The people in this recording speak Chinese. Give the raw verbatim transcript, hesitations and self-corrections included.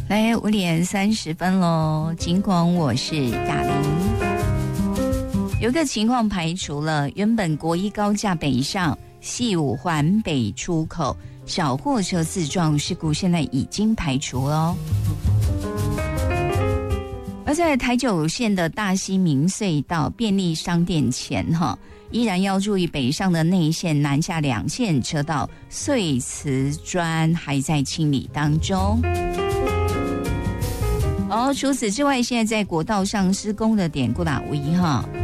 来五点三十分喽，尽管我是雅玲。有个情况排除了，原本国一高架北上，系五环北出口小货车自撞事故，现在已经排除了。而在台九线的大溪民隧道便利商店前哈，依然要注意北上的内线、南下两线车道碎瓷砖还在清理当中。哦，除此之外，现在在国道上施工的典固打五一哈，